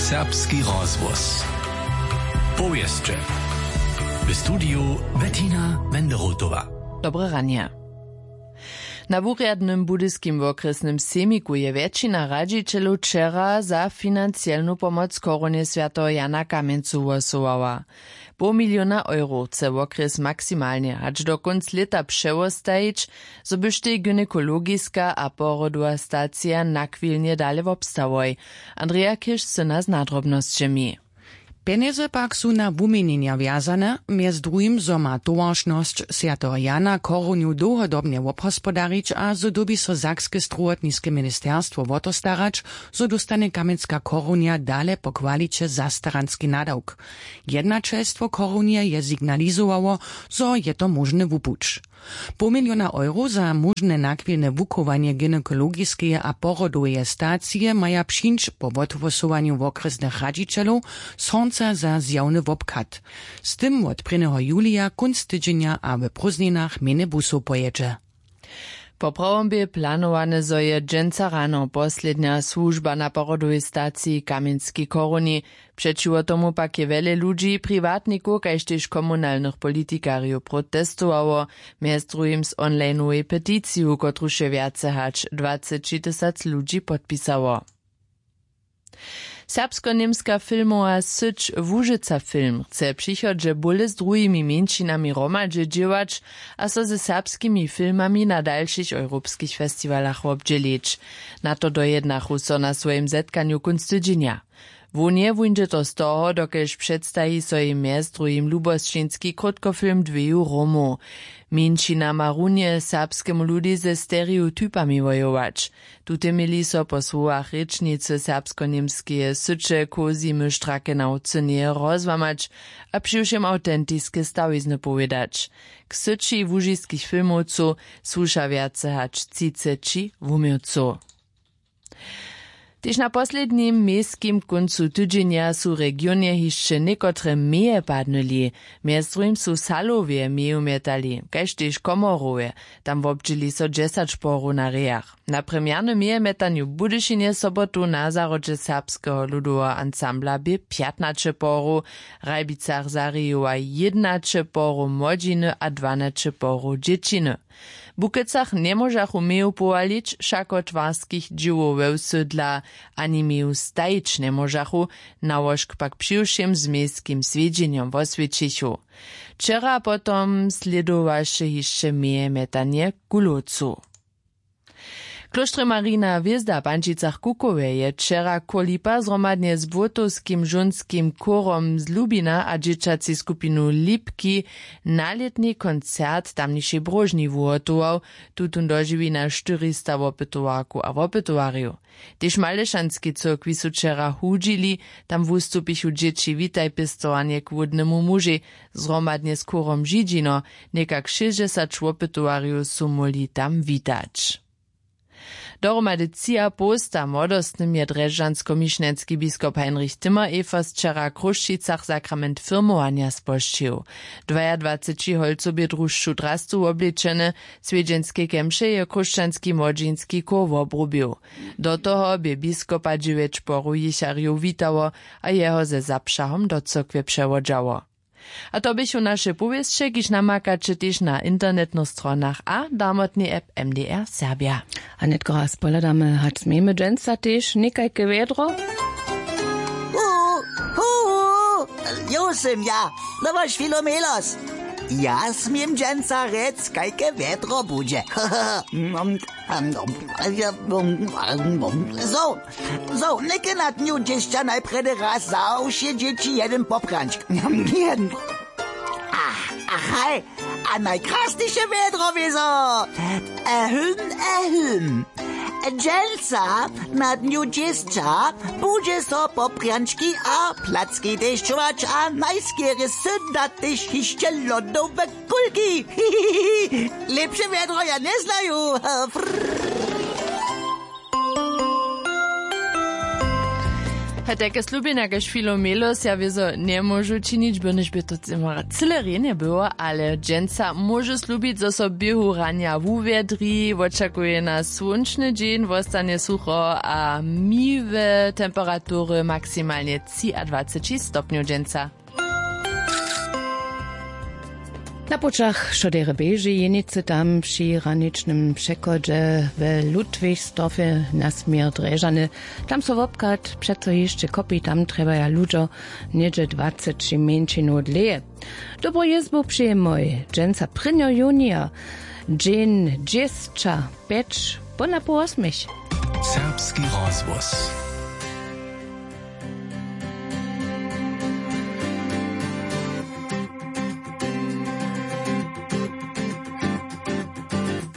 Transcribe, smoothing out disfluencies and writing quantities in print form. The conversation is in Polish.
Serbski rozhłos. Powieście. W studiu Bettina Wenderotowa. Dobre ranie. Na wurjadnym budyskim okresnym semiku je většina radžiteľov včera za financielnu pomoc koronie Sv. Jana Kamencu głosowała. €5 miliona chce okres maksymalnie, aż do końca lata przewostajić, so byšte gynekologiska a porodowa stacja nakwilnie dalej obstawoj. Andrea Kisz se nas nadrobnosćemi. Peniaze pak su na wumienienia wjazane, między drugim zo ma towaršnosć Sv. Jana koroniu długodobnie obhospodarić, a zo dobi so Sakskie zdrowotniskie ministerstwo wotostarać, zo dostane Kamenska koronia dale po kwalicie zastaranski nadawk. Jednaczeństwo koronie je signalizowało, zo je to możny wupuć. €5 miliona za możne nakwilne wukowanie gynekologiskie a porodowe stacje maja przyjść po odwosowaniu okresnych radzicielów sąca za zjawny wobkat. Z tym od 1. julia kunc tydzienia a w prózdninach mene busów pojedzie. Po pravombie planowane zo je dženca rano poslednia służba na porodowej stacji Kamenskiej koroni. Przeciwo tomu pak je wiele ludzi, prywatników, kaž tež komunalnych politikariów protestowało, między drugim z online'owej petyciju, kotruž je viace hač 20 000 ludzi podpisało. Serbsko-niemska filmowa syć Łużyca Film chce przychodźe bóle z drugimi mniejszynami romadźe dziewać, a so ze serbskimi filmami na dalszych europejskich festiwalach obdzielić. Na to dojednachu so na swoim zetkaniu kunc tydzienia. Wunie wujdzie to z toho, dokelž przedstawi sobie między drugim lubosčinski krótkofilm Dveju Romu. Mniejszyna ma runie serbskiemu ludi ze stereotypami wojować. Tute mieli so po słowach rečnice serbsko-niemskie sycze kozi myštrake nauczenie rozłamać, a przyjszym autentiskie stawizny powiedzieć. K syczy wużyskich filmowców słusza wiace hacz ciceči wumiowców. Tyž na poslednim miejskim koncu tydzienia su regionie hišće nekotre meje padnuli, między drugim su Salowie meju metali, kaž tež Komorowe, tam wobdźili so 10 šporu na rejach. Na premiernym meje metanju Budyšinie sobotu na zarodže serbskeho ludowa ansambla by 15 poru, Rajbicach zarijowa 11 poru młodziny a 12 poru dzieciny. W Bukecach nie możachu meju powalić, však od warskich dziewów wełsydla, ani meju stajić nie możachu, nałożk pak przyjszym z miejskim swiedzeniem w oswiecichu. Wczera potom sledowaše jeszcze meje metanie Kulowcu. Kloštre Marina Hviezda w Pančicach Kukowe je wczera kolipa zromadnie z włotowskim żunskim korom z Lubina a dzieciacy skupinu Lipki naletni koncert tamniejszej brożni wuhotował, tutun dożywi na 400 wopytowarku a wopytowarju. Tež Malešanski cyrkwi su wczera hudzili, tam wustupichu dzieci witaj pistowanie k wódnemu muži, zromadnie z korom Židzino, nekak 60 wopytowarju su moli tam witać. Dohromady cija posta młodostnym je drežansko-mišnecki biskop Heinrich Timmer-Evers wczera w Kruščicach sakrament firmowania spošćił. 22 holcobie druższu drastu obliczene, swiedźenskie kemše je kruščanski młodzieński koł obrubił. Do toho by biskopa 9 poru jišarju witało, a jeho ze zapšahom do cyrkwie przewodziało. A to bychu nasze powieście, kiż namakacie też na internetnych stronach a damotny app MDR Serbia. Anetko raz poladamy, hać zmiemy dżęca też nekajke wiedro? Jusem, ja, no wasz Filomelos. Ja smiem dżęca rec, kajke wiedro budzie. So, neke na dniu dzieszcza najpredy raz zausie dzieci jeden popranč. Hej, a najkrasniejsze wiedro wieso. Dżelca na dniu dzieszcza budzie so poprančki a placki deszczować, a najskiery syda też jeszcze lodowe kulki. Lepsze wiedro ja nie znaju. Takie slubin jakoś Filomelos, ja wieso nie możu činić, bo niż by to cyle renie było, ale dżęca może slubić, że so biehu rania wuwiedri, oczekuje na słoneczny dzień, wostanie sucho, a miwe temperatury maksymalnie 23 stopniów dżęca. Na poczach Szodere Beży jenicy tam przy ranicznym przekodzie w Ludwigsdorfie na smier Dreżany. Tam so wopkat przeco jeszcze kopi, tam trzeba ja ludzo niedzie 20 mięcin odleje. Dobro jezbu przyjemoj, dżęca prynio junia, dżin 25, bona po 8. Serbski rozgłos.